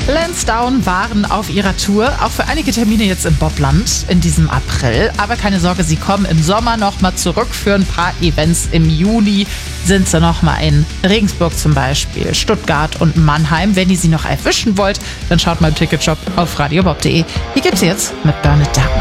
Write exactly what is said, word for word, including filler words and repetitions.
Lansdowne waren auf ihrer Tour, auch für einige Termine jetzt im Bobland in diesem April. Aber keine Sorge, sie kommen im Sommer nochmal zurück für ein paar Events. Im Juni sind sie nochmal in Regensburg zum Beispiel, Stuttgart und Mannheim. Wenn ihr sie noch erwischen wollt, dann schaut mal im Ticketshop auf radiobob punkt de. Hier gibt's jetzt mit Burn It Down.